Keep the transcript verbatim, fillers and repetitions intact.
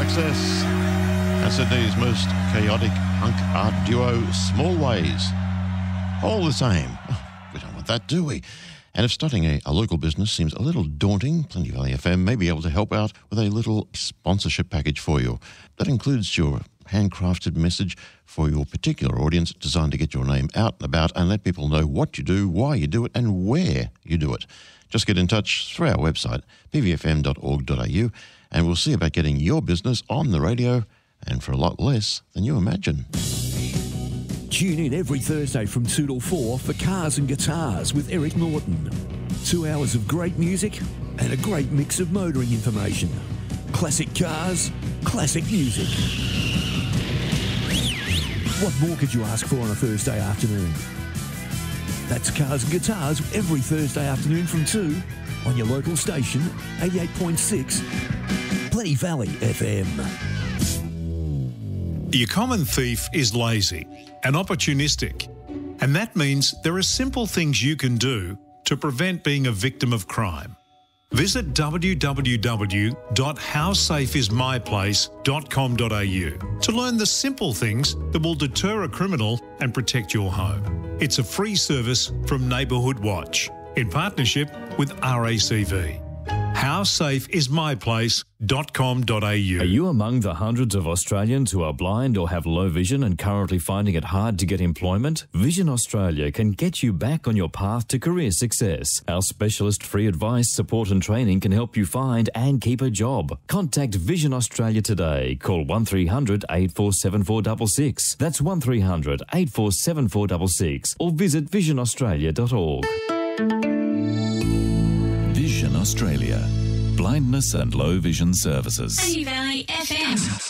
Success and Sydney's most chaotic punk art duo, Small Ways. All the same. We don't want that, do we? And if starting a, a local business seems a little daunting, Plenty Valley F M may be able to help out with a little sponsorship package for you. That includes your handcrafted message for your particular audience, designed to get your name out and about and let people know what you do, why you do it, and where you do it. Just get in touch through our website, p v f m dot org dot a u, and we'll see about getting your business on the radio, and for a lot less than you imagine. Tune in every Thursday from two till four for Cars and Guitars with Eric Norton. Two hours of great music and a great mix of motoring information. Classic cars, classic music. What more could you ask for on a Thursday afternoon? That's Cars and Guitars every Thursday afternoon from two on your local station, eighty-eight point six, Plenty Valley F M. Your common thief is lazy and opportunistic, and that means there are simple things you can do to prevent being a victim of crime. Visit w w w dot how safe is my place dot com dot a u to learn the simple things that will deter a criminal and protect your home. It's a free service from Neighbourhood Watch in partnership with R A C V. how safe is my place dot com dot a u. Are you among the hundreds of Australians who are blind or have low vision and currently finding it hard to get employment? Vision Australia can get you back on your path to career success. Our specialist free advice, support and training can help you find and keep a job. Contact Vision Australia today. Call one three hundred, eight four seven four six six. That's one three hundred, eight four seven four six six. Or visit vision australia dot org. Vision Australia. Blindness and low vision services. Plenty Valley F M.